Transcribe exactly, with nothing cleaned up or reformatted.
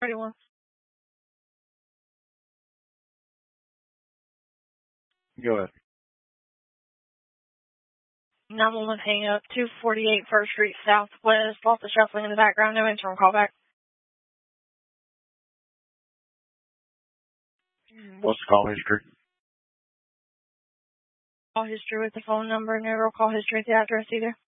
Ready one. Go ahead. nine one one hang up, two forty-eight First Street Southwest. Lots of shuffling in the background. No interim call back. What's the call history? Call history with the phone number. No real call history at the address either.